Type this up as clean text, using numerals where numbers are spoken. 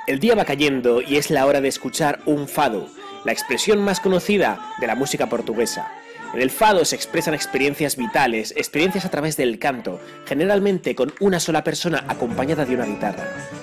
El día va cayendo y es la hora de escuchar un fado, la expresión más conocida de la música portuguesa. En el fado se expresan experiencias vitales, experiencias a través del canto, generalmente con una sola persona acompañada de una guitarra.